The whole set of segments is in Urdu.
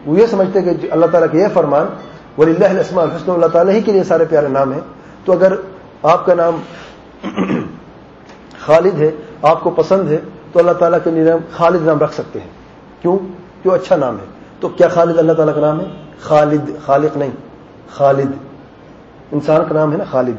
وہ یہ سمجھتے ہیں کہ اللہ تعالیٰ کا یہ فرمان وَلِلَّهِ الْأَسْمَاءُ الْحُسْنَى، اللہ تعالیٰ ہی کے لیے سارے پیارے نام ہیں. تو اگر آپ کا نام خالد ہے، آپ کو پسند ہے، تو اللہ تعالیٰ کے لیے خالد نام رکھ سکتے ہیں. کیوں اچھا نام ہے. تو کیا خالد اللہ تعالیٰ کا نام ہے؟ خالد، خالق نہیں، خالد انسان کا نام ہے نا. خالد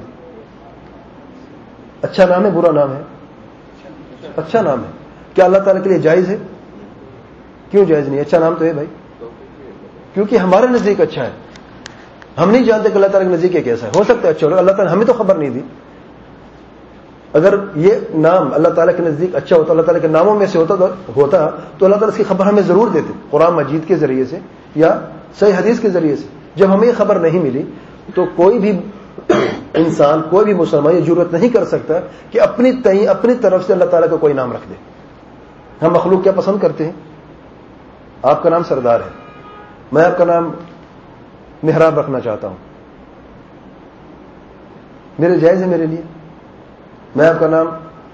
اچھا نام ہے، برا نام ہے؟ اچھا نام ہے. کیا اللہ تعالیٰ کے لیے جائز ہے؟ کیوں جائز نہیں؟ اچھا نام تو ہے بھائی، کیونکہ ہمارے نزدیک اچھا ہے. ہم نہیں جانتے کہ اللہ تعالیٰ کے نزدیک کیسا ہے. ہو سکتا ہے اچھا ہو، اللہ تعالیٰ ہمیں تو خبر نہیں دی. اگر یہ نام اللہ تعالیٰ کے نزدیک اچھا ہوتا، اللہ تعالیٰ کے ناموں میں سے ہوتا تو اللہ تعالیٰ اس کی خبر ہمیں ضرور دیتے، قرآن مجید کے ذریعے سے یا صحیح حدیث کے ذریعے سے. جب ہمیں یہ خبر نہیں ملی تو کوئی بھی انسان، کوئی بھی مسلمان یہ جرأت نہیں کر سکتا کہ اپنی طرف سے اللہ تعالیٰ کا کوئی نام رکھ دے. ہم مخلوق کیا پسند کرتے ہیں؟ آپ کا نام سردار ہے، میں آپ کا نام محراب رکھنا چاہتا ہوں، میرے جائز ہے میرے لیے. میں آپ کا نام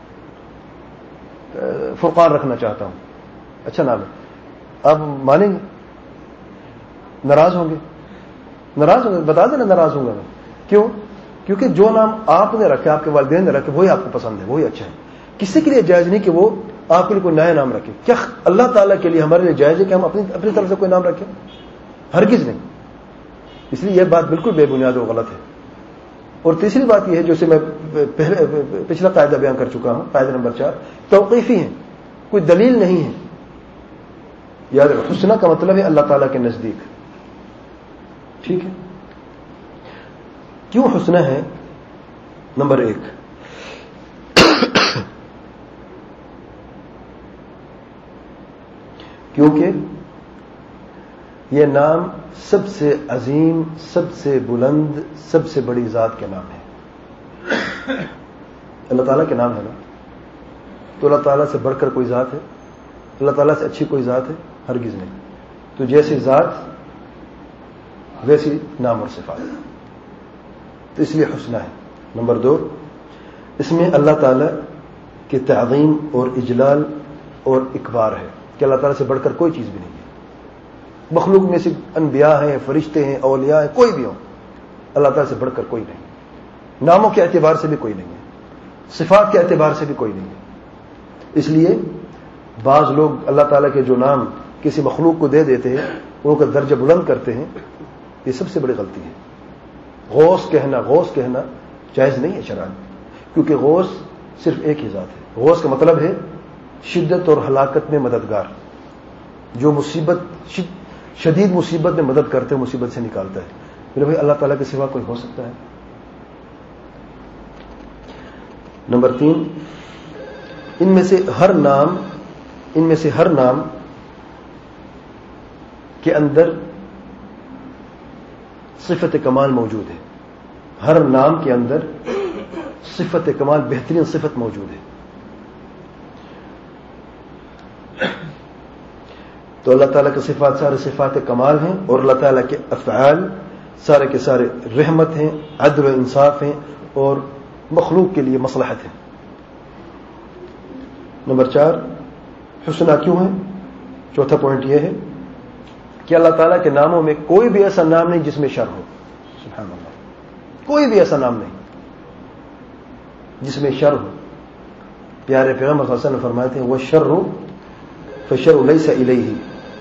فرقان رکھنا چاہتا ہوں، اچھا نام ہے. آپ مانیں گے؟ ناراض ہوں گے؟ بتا دینا ناراض ہوں گا میں. کیوں؟ کیونکہ جو نام آپ نے رکھا، آپ کے والدین نے رکھے، وہی آپ کو پسند ہے، وہی اچھا ہے. کسی کے لیے جائز نہیں کہ وہ آپ کے لیے کوئی نیا نام رکھے. کیا اللہ تعالیٰ کے لیے ہمارے لیے جائز ہے کہ ہم اپنی طرف سے کوئی نام رکھیں؟ ہرگز نہیں. اس لیے یہ بات بالکل بے بنیاد و غلط ہے. اور تیسری بات یہ ہے، جو سے میں پچھلا قاعدہ بیان کر چکا ہوں، قاعدہ نمبر 4، توقیفی ہیں، کوئی دلیل نہیں ہے. یاد رکھو، حسنہ کا مطلب ہے اللہ تعالیٰ کے نزدیک. ٹھیک ہے؟ کیوں حسنہ ہے؟ نمبر 1، کیونکہ یہ نام سب سے عظیم، سب سے بلند، سب سے بڑی ذات کے نام ہے. اللہ تعالیٰ کے نام ہے نا. تو اللہ تعالیٰ سے بڑھ کر کوئی ذات ہے؟ اللہ تعالیٰ سے اچھی کوئی ذات ہے؟ ہرگز نہیں. تو جیسی ذات ویسی نام اور صفات، تو اس لیے حسنہ ہے. نمبر 2، اس میں اللہ تعالیٰ کی تعظیم اور اجلال اور اکبار ہے کہ اللہ تعالیٰ سے بڑھ کر کوئی چیز بھی نہیں ہے. مخلوق میں سے انبیاء ہیں، فرشتے ہیں، اولیاء ہیں، کوئی بھی ہو، اللہ تعالیٰ سے بڑھ کر کوئی نہیں. ناموں کے اعتبار سے بھی کوئی نہیں ہے، صفات کے اعتبار سے بھی کوئی نہیں ہے. اس لیے بعض لوگ اللہ تعالیٰ کے جو نام کسی مخلوق کو دے دیتے ہیں، ان کا درجہ بلند کرتے ہیں. یہ سب سے بڑی غلطی ہے. غوث کہنا جائز نہیں ہے شرعاً، کیونکہ غوث صرف ایک ہی ذات ہے. غوث کا مطلب ہے شدت اور ہلاکت میں مددگار، جو شدید مصیبت میں مدد کرتے ہیں، مصیبت سے نکالتا ہے. میرے بھائی، اللہ تعالیٰ کے سوا کوئی ہو سکتا ہے؟ نمبر 3، ان میں سے ہر نام کے اندر صفت کمال موجود ہے. ہر نام کے اندر صفت کمال، بہترین صفت موجود ہے. تو اللہ تعالیٰ کے صفات سارے صفات کمال ہیں، اور اللہ تعالیٰ کے افعال سارے کے سارے رحمت ہیں، عدل و انصاف ہیں، اور مخلوق کے لیے مصلحت ہے. نمبر 4، حسنہ کیوں ہے؟ چوتھا پوائنٹ یہ ہے کہ اللہ تعالیٰ کے ناموں میں کوئی بھی ایسا نام نہیں جس میں شر ہو. سبحان اللہ، کوئی بھی ایسا نام نہیں جس میں شر ہو. پیارے پیغمبر صلی اللہ علیہ وسلم فرماتے ہیں وَالشَّرُّ فَالشَّرُّ لَيْسَ إِلَيْهِ.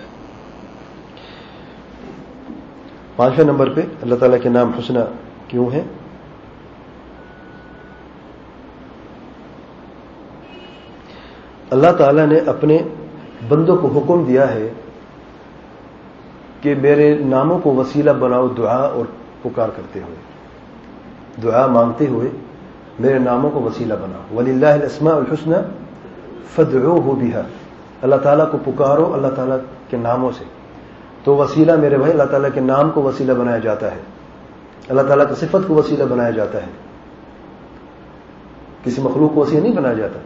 5ویں نمبر پہ اللہ تعالیٰ کے نام حسنہ کیوں ہے؟ اللہ تعالیٰ نے اپنے بندوں کو حکم دیا ہے کہ میرے ناموں کو وسیلہ بناؤ دعا اور پکار کرتے ہوئے، دعا مانگتے ہوئے میرے ناموں کو وسیلہ بناؤ. وَلِلَّهِ الْأَسْمَاءُ الْحُسْنَى فَادْعُوهُ بِهَا. اللہ تعالیٰ کو پکارو اللہ تعالیٰ کے ناموں سے. تو وسیلہ میرے بھائی، اللہ تعالیٰ کے نام کو وسیلہ بنایا جاتا ہے، اللہ تعالیٰ کی صفت کو وسیلہ بنایا جاتا ہے، کسی مخلوق کو وسیلہ نہیں بنایا جاتا.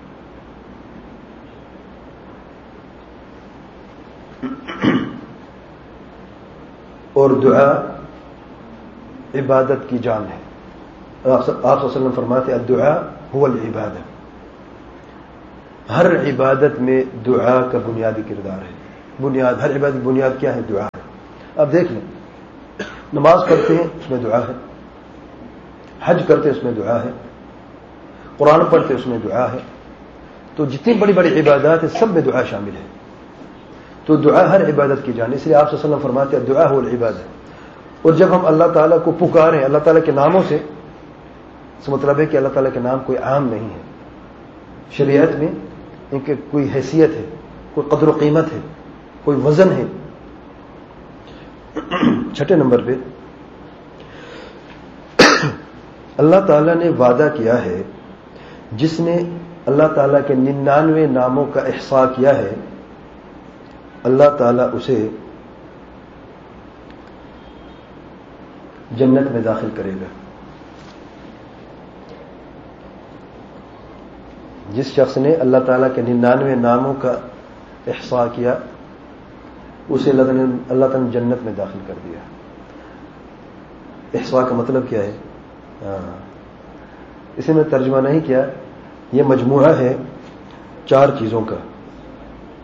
اور دعا عبادت کی جان ہے. آپ صلی اللہ علیہ وسلم فرماتے الدعاء هو العبادہ. ہر عبادت میں دعا کا بنیادی کردار ہے. ہر عبادت کی بنیاد کیا ہے؟ دعا ہے. اب دیکھ لیں، نماز پڑھتے ہیں اس میں دعا ہے، حج کرتے اس میں دعا ہے، قرآن پڑھتے اس میں دعا ہے، تو جتنی بڑی بڑی عبادات ہیں سب میں دعا شامل ہے. تو دعا ہر عبادت کی جان، اس لیے آپ صلی اللہ علیہ وسلم فرماتے ہیں دعا هو العبادہ. اور جب ہم اللہ تعالیٰ کو پکاریں اللہ تعالیٰ کے ناموں سے، اس کا مطلب ہے کہ اللہ تعالیٰ کے نام کوئی عام نہیں ہے، شریعت میں ان کی کوئی حیثیت ہے، کوئی قدر و قیمت ہے، کوئی وزن ہے. چھٹے نمبر پہ اللہ تعالیٰ نے وعدہ کیا ہے، جس نے اللہ تعالیٰ کے 99 ناموں کا احصاء کیا ہے، اللہ تعالیٰ اسے جنت میں داخل کرے گا. جس شخص نے اللہ تعالیٰ کے 99 ناموں کا احصاء کیا اسے اللہ تعالیٰ نے جنت میں داخل کر دیا. احصاء کا مطلب کیا ہے؟ اسے میں ترجمہ نہیں کیا، یہ مجموعہ ہے 4 چیزوں کا.